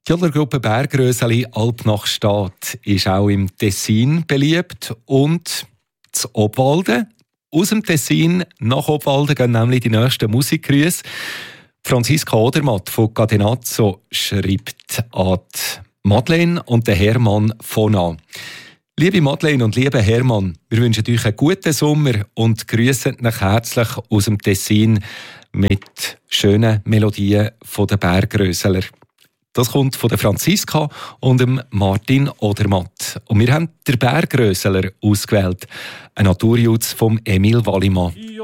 Die Jodlergruppe Bergröseli Alp nach Stadt ist auch im Tessin beliebt und zu Obwalden. Aus dem Tessin nach Obwalden gehen nämlich die nächsten Musikgrüße. Franziska Odermatt von Catenazzo schreibt an Madeleine und den Hermann von an. Liebe Madeleine und lieber Hermann, wir wünschen euch einen guten Sommer und grüßen euch herzlich aus dem Tessin mit schönen Melodien von den Bergröseler. Das kommt von der Franziska und dem Martin Odermatt. Und wir haben den Bergröseler ausgewählt, ein Naturjutz vom Emil Wallimann.